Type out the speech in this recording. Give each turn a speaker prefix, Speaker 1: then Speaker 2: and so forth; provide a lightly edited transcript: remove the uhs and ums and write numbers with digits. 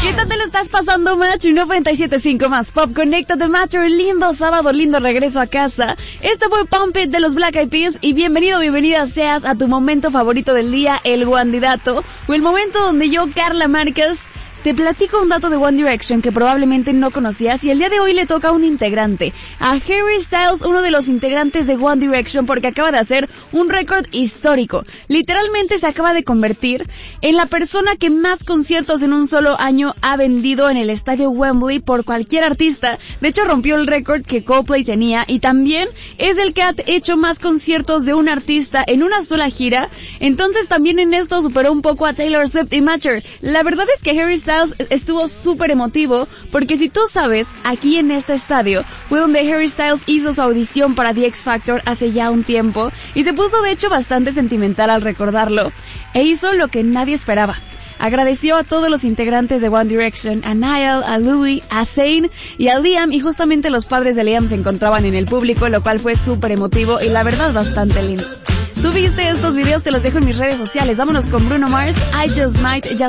Speaker 1: ¿Qué tal te lo estás pasando, Match? 97.5 más Pop, conéctate, Match. Lindo sábado, lindo regreso a casa. Este fue Pump It de los Black Eyed Peas y bienvenida seas a tu momento favorito del día, el Wandidato, o el momento donde yo, Carla Márquez, te platico un dato de One Direction que probablemente no conocías y el día de hoy le toca a un integrante, a Harry Styles, uno de los integrantes de One Direction, porque acaba de hacer un récord histórico. Literalmente se acaba de convertir en la persona que más conciertos en un solo año ha vendido en el estadio Wembley por cualquier artista. De hecho, rompió el récord que Coldplay tenía y también es el que ha hecho más conciertos de un artista en una sola gira. Entonces también en esto superó un poco a Taylor Swift y Matcher. La verdad es que Harry Styles estuvo súper emotivo, porque si tú sabes, aquí en este estadio fue donde Harry Styles hizo su audición para The X Factor hace ya un tiempo, y se puso de hecho bastante sentimental al recordarlo, e hizo lo que nadie esperaba. Agradeció a todos los integrantes de One Direction, a Niall, a Louis, a Zayn y a Liam, y justamente los padres de Liam se encontraban en el público, lo cual fue súper emotivo y la verdad bastante lindo. ¿Tú viste estos videos? Te los dejo en mis redes sociales. Vámonos con Bruno Mars, I Just Might. Ya